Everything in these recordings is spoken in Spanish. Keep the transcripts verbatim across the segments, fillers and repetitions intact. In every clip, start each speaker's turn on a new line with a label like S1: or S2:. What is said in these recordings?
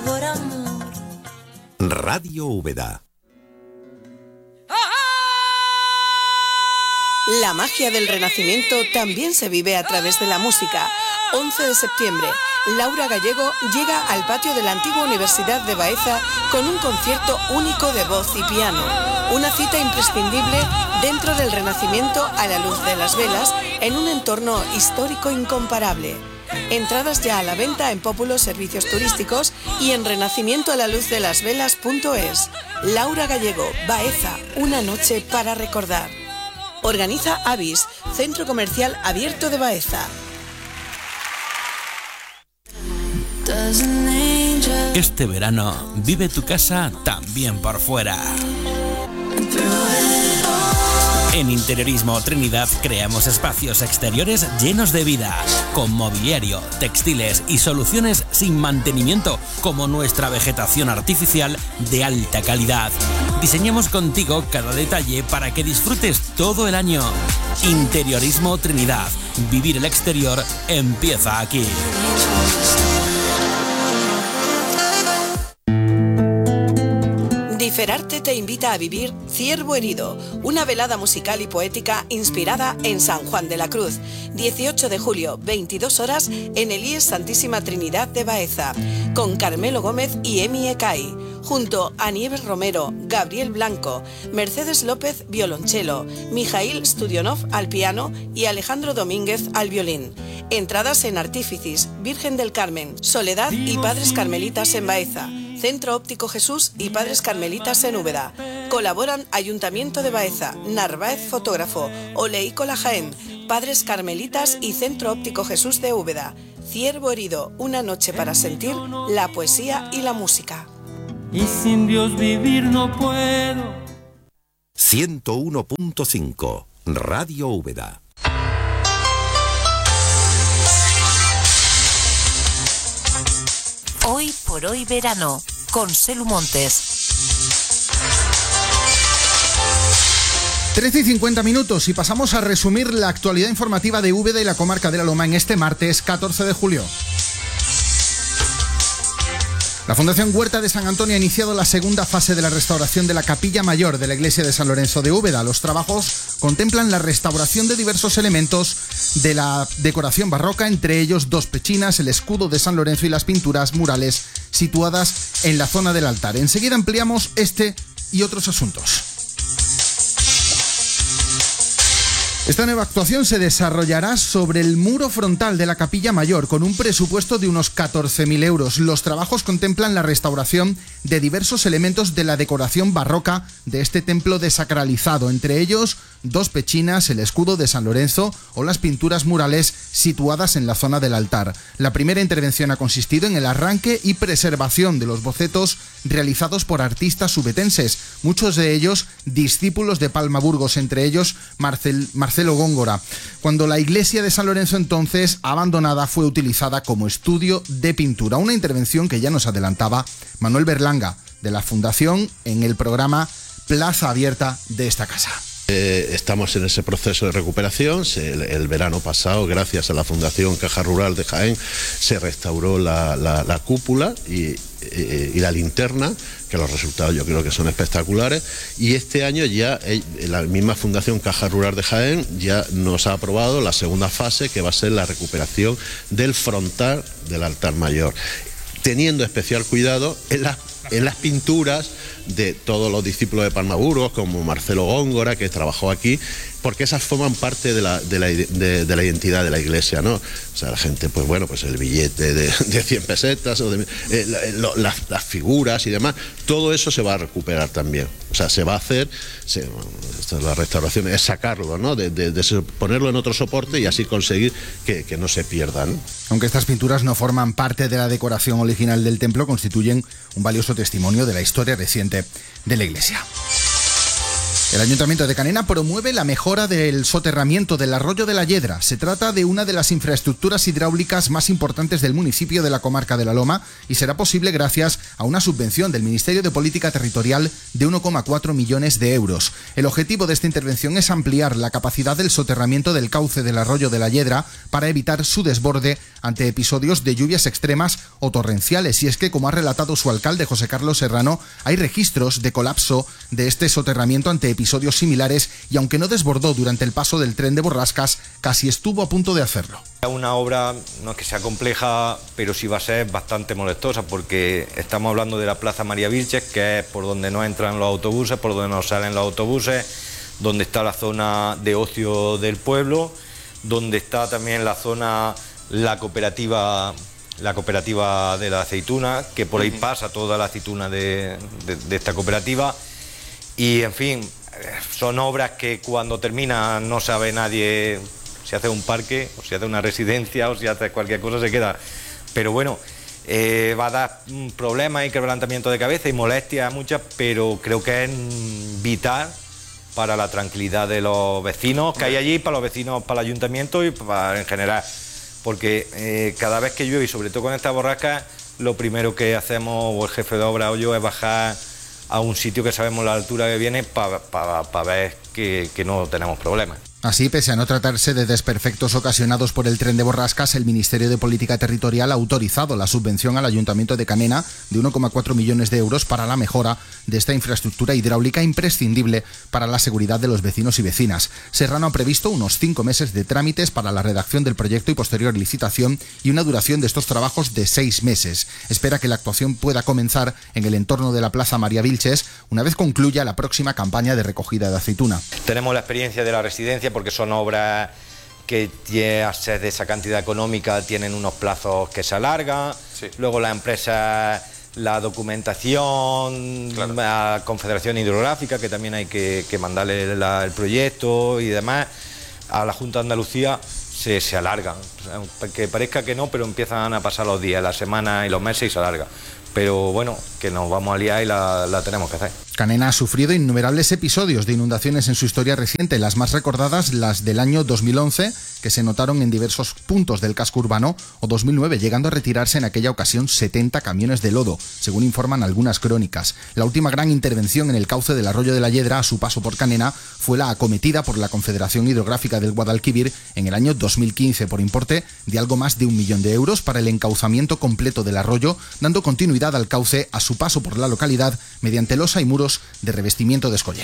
S1: Por amor.
S2: Radio Úbeda.
S3: La magia del Renacimiento también se vive a través de la música. once de septiembre, Laura Gallego llega al patio de la antigua Universidad de Baeza con un concierto único de voz y piano. Una cita imprescindible dentro del Renacimiento a la luz de las velas en un entorno histórico incomparable. Entradas ya a la venta en Pópulos Servicios Turísticos y en renacimiento a la luz de las velas punto es. Laura Gallego, Baeza, una noche para recordar. Organiza Avis, Centro Comercial Abierto de Baeza.
S4: Este verano vive tu casa también por fuera. En Interiorismo Trinidad creamos espacios exteriores llenos de vida, con mobiliario, textiles y soluciones sin mantenimiento, como nuestra vegetación artificial de alta calidad. Diseñamos contigo cada detalle para que disfrutes todo el año. Interiorismo Trinidad. Vivir el exterior empieza aquí.
S3: Diferarte te invita a vivir Ciervo Herido, una velada musical y poética inspirada en San Juan de la Cruz. dieciocho de julio, veintidós horas, en el I E S Santísima Trinidad de Baeza, con Carmelo Gómez y Emi Ecai, junto a Nieves Romero, Gabriel Blanco, Mercedes López, violonchelo, Mijail Studionov al piano y Alejandro Domínguez al violín. Entradas en Artíficis, Virgen del Carmen, Soledad y Padres Carmelitas en Baeza, Centro Óptico Jesús y Padres Carmelitas en Úbeda. Colaboran Ayuntamiento de Baeza, Narváez Fotógrafo, Oleícola Jaén, Padres Carmelitas y Centro Óptico Jesús de Úbeda. Ciervo Herido, una noche para sentir la poesía y la música.
S5: Y sin Dios vivir no puedo.
S2: ciento uno punto cinco Radio Úbeda.
S1: Hoy por hoy verano, con Selu Montes.
S6: trece y cincuenta minutos y pasamos a resumir la actualidad informativa de Úbeda y la comarca de la Loma en este martes catorce de julio. La Fundación Huerta de San Antonio ha iniciado la segunda fase de la restauración de la capilla mayor de la iglesia de San Lorenzo de Úbeda. Los trabajos contemplan la restauración de diversos elementos de la decoración barroca, entre ellos dos pechinas, el escudo de San Lorenzo y las pinturas murales situadas en la zona del altar. Enseguida ampliamos este y otros asuntos. Esta nueva actuación se desarrollará sobre el muro frontal de la capilla mayor con un presupuesto de unos catorce mil euros. Los trabajos contemplan la restauración de diversos elementos de la decoración barroca de este templo desacralizado, entre ellos dos pechinas, el escudo de San Lorenzo o las pinturas murales situadas en la zona del altar. La primera intervención ha consistido en el arranque y preservación de los bocetos realizados por artistas ubetenses, muchos de ellos discípulos de Palma Burgos, entre ellos Marcel, Marcelo Góngora. Cuando la iglesia de San Lorenzo, entonces abandonada, fue utilizada como estudio de pintura. Una intervención que ya nos adelantaba Manuel Berlanga, de la Fundación, en el programa Plaza Abierta de esta casa.
S7: Eh, estamos en ese proceso de recuperación. Se, el, el verano pasado, gracias a la Fundación Caja Rural de Jaén, se restauró la, la, la cúpula y, y, y la linterna, que los resultados yo creo que son espectaculares, y este año ya eh, la misma Fundación Caja Rural de Jaén ya nos ha aprobado la segunda fase, que va a ser la recuperación del frontal del altar mayor, teniendo especial cuidado en las, en las pinturas de todos los discípulos de Palma Burgos, como Marcelo Góngora, que trabajó aquí, porque esas forman parte de la, de la, de, de la identidad de la iglesia, ¿no? O sea, la gente, pues bueno, pues el billete de, de cien pesetas, o de, eh, lo, las, las figuras y demás, todo eso se va a recuperar también. O sea, se va a hacer, se, la restauración es sacarlo, ¿no? De, de, de ponerlo en otro soporte y así conseguir que, que no se pierdan.
S6: Aunque estas pinturas no forman parte de la decoración original del templo, constituyen un valioso testimonio de la historia reciente de la iglesia. El Ayuntamiento de Canena promueve la mejora del soterramiento del arroyo de la Yedra. Se trata de una de las infraestructuras hidráulicas más importantes del municipio de la comarca de la Loma y será posible gracias a una subvención del Ministerio de Política Territorial de uno coma cuatro millones de euros. El objetivo de esta intervención es ampliar la capacidad del soterramiento del cauce del arroyo de la Yedra para evitar su desborde ante episodios de lluvias extremas o torrenciales. Y es que, como ha relatado su alcalde, José Carlos Serrano, hay registros de colapso de este soterramiento ante episodios episodios similares y aunque no desbordó durante el paso del tren de Borrascas, casi estuvo a punto de hacerlo.
S8: Una obra no es que sea compleja, pero sí va a ser bastante molestosa porque estamos hablando de la Plaza María Vilches, que es por donde no entran los autobuses, por donde no salen los autobuses, donde está la zona de ocio del pueblo, donde está también la zona, la cooperativa, la cooperativa de la aceituna, que por ahí pasa toda la aceituna de, de, de esta cooperativa. Y en fin, son obras que cuando termina no sabe nadie si hace un parque, o si hace una residencia, o si hace cualquier cosa, se queda. Pero bueno, eh, va a dar problemas y quebrantamiento de cabeza y molestias muchas, pero creo que es vital para la tranquilidad de los vecinos que hay allí, para los vecinos, para el ayuntamiento y para, en general. Porque eh, cada vez que llueve, y sobre todo con esta borrasca, lo primero que hacemos, o el jefe de obra o yo, es bajar a un sitio que sabemos la altura que viene para pa, pa ver que, que no tenemos problemas.
S6: Así, pese a no tratarse de desperfectos ocasionados por el tren de Borrascas, el Ministerio de Política Territorial ha autorizado la subvención al Ayuntamiento de Canena de uno coma cuatro millones de euros para la mejora de esta infraestructura hidráulica imprescindible para la seguridad de los vecinos y vecinas. Serrano ha previsto unos cinco meses de trámites para la redacción del proyecto y posterior licitación y una duración de estos trabajos de seis meses. Espera que la actuación pueda comenzar en el entorno de la Plaza María Vilches una vez concluya la próxima campaña de recogida de aceituna.
S8: Tenemos la experiencia de la residencia porque son obras que a ser de esa cantidad económica tienen unos plazos que se alargan, sí. Luego la empresa, la documentación, claro. La Confederación Hidrográfica, que también hay que, que mandarle la, el proyecto y demás, a la Junta de Andalucía se, se alargan, que parezca que no, pero empiezan a pasar los días, las semanas y los meses y se alarga. Pero bueno, que nos vamos a liar y la, la tenemos que hacer.
S6: Canena ha sufrido innumerables episodios de inundaciones en su historia reciente, las más recordadas las del año dos mil once, que se notaron en diversos puntos del casco urbano, o dos mil nueve, llegando a retirarse en aquella ocasión setenta camiones de lodo, según informan algunas crónicas. La última gran intervención en el cauce del arroyo de la Yedra a su paso por Canena fue la acometida por la Confederación Hidrográfica del Guadalquivir en el año dos mil quince, por importe de algo más de un millón de euros para el encauzamiento completo del arroyo, dando continuidad al cauce a su paso por la localidad mediante losa y muros de revestimiento de escollera.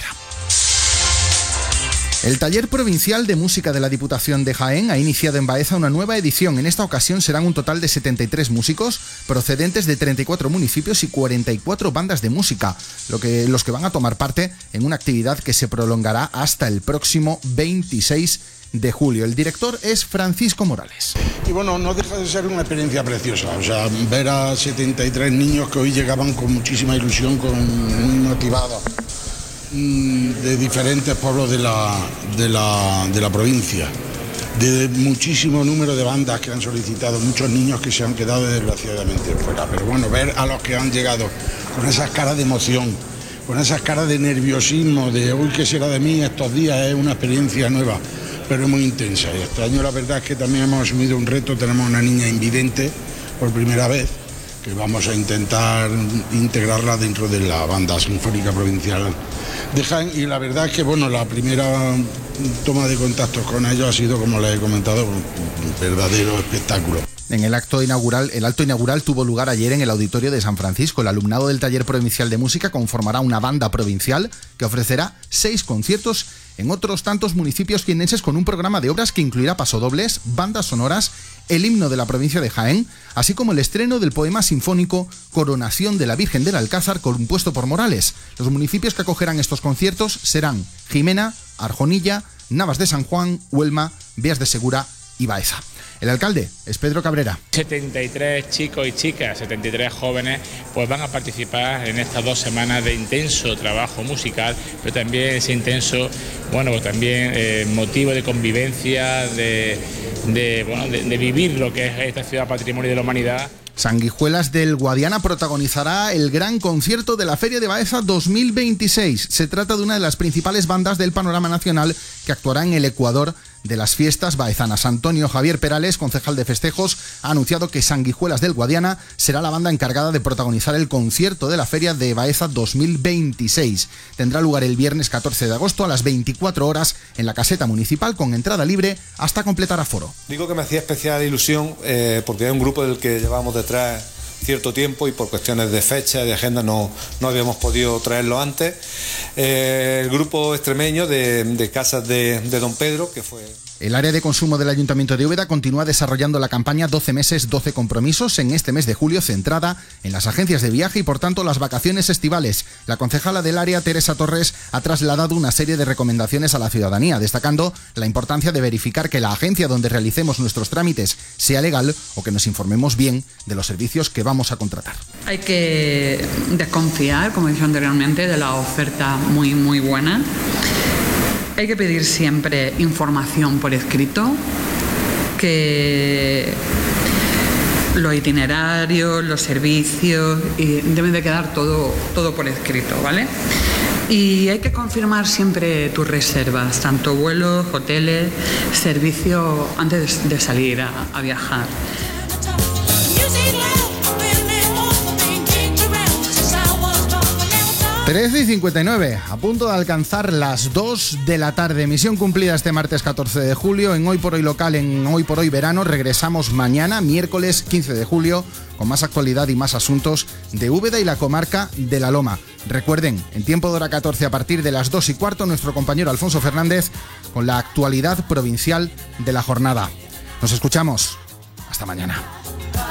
S6: El Taller Provincial de Música de la Diputación de Jaén ha iniciado en Baeza una nueva edición. En esta ocasión serán un total de setenta y tres músicos procedentes de treinta y cuatro municipios y cuarenta y cuatro bandas de música, lo que, los que van a tomar parte en una actividad que se prolongará hasta el próximo veintiséis de julio. El director es Francisco Morales.
S9: Y bueno, no deja de ser una experiencia preciosa, o sea, ver a setenta y tres niños que hoy llegaban con muchísima ilusión, con muy motivados, de diferentes pueblos de la, de la, de la provincia, de muchísimo número de bandas que han solicitado, muchos niños que se han quedado desgraciadamente fuera, pero bueno, ver a los que han llegado con esas caras de emoción, con esas caras de nerviosismo, de uy, ¿qué será de mí estos días? Es una experiencia nueva, pero es muy intensa. Y este año la verdad es que también hemos asumido un reto, tenemos una niña invidente por primera vez, que vamos a intentar integrarla dentro de la banda sinfónica provincial de Jaén, y la verdad es que bueno, la primera toma de contacto con ellos ha sido, como les he comentado, un verdadero espectáculo.
S6: En el acto inaugural, el acto inaugural tuvo lugar ayer en el Auditorio de San Francisco. El alumnado del Taller Provincial de Música conformará una banda provincial que ofrecerá seis conciertos en otros tantos municipios jiennenses con un programa de obras que incluirá pasodobles, bandas sonoras, el himno de la provincia de Jaén, así como el estreno del poema sinfónico Coronación de la Virgen del Alcázar, compuesto por Morales. Los municipios que acogerán estos conciertos serán Jimena, Arjonilla, Navas de San Juan, Huelma, Vías de Segura y Baeza. El alcalde es Pedro Cabrera.
S10: setenta y tres chicos y chicas, setenta y tres jóvenes, pues van a participar en estas dos semanas de intenso trabajo musical, pero también ese intenso, bueno, pues también eh, motivo de convivencia, de, de, bueno, de, de vivir lo que es esta ciudad patrimonio de la humanidad.
S6: Sanguijuelas del Guadiana protagonizará el gran concierto de la Feria de Baeza dos mil veintiséis. Se trata de una de las principales bandas del panorama nacional que actuará en el Ecuador de las fiestas baezanas. Antonio Javier Perales, concejal de festejos, ha anunciado que Sanguijuelas del Guadiana será la banda encargada de protagonizar el concierto de la Feria de Baeza dos mil veintiséis. Tendrá lugar el viernes catorce de agosto a las veinticuatro horas en la caseta municipal con entrada libre hasta completar aforo.
S11: Digo que me hacía especial ilusión eh, porque es un grupo del que llevamos detrás cierto tiempo y por cuestiones de fecha y de agenda no, no habíamos podido traerlo antes. Eh, el grupo extremeño de, de Casas de, de Don Pedro, que fue...
S6: El área de consumo del Ayuntamiento de Úbeda continúa desarrollando la campaña doce meses, doce compromisos en este mes de julio, centrada en las agencias de viaje y por tanto las vacaciones estivales. La concejala del área, Teresa Torres, ha trasladado una serie de recomendaciones a la ciudadanía, destacando la importancia de verificar que la agencia donde realicemos nuestros trámites sea legal o que nos informemos bien de los servicios que vamos a contratar.
S12: Hay que desconfiar, como he dicho anteriormente, de la oferta muy, muy buena. Hay que pedir siempre información por escrito, que los itinerarios, los servicios, y deben de quedar todo, todo por escrito, ¿vale? Y hay que confirmar siempre tus reservas, tanto vuelos, hoteles, servicios, antes de salir a, a viajar.
S6: trece y cincuenta y nueve, a punto de alcanzar las dos de la tarde. Misión cumplida este martes catorce de julio. En Hoy por Hoy Local, en Hoy por Hoy Verano, regresamos mañana, miércoles quince de julio, con más actualidad y más asuntos de Úbeda y la comarca de La Loma. Recuerden, en tiempo de hora catorce, a partir de las dos y cuarto, nuestro compañero Alfonso Fernández con la actualidad provincial de la jornada. Nos escuchamos. Hasta mañana.